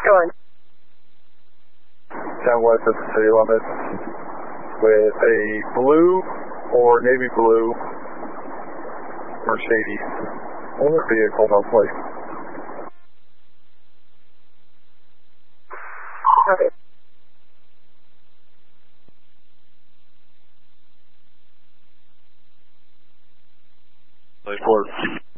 Go on. 10 west of the city limits with a blue or navy blue Mercedes vehicle mostly. Okay. Report.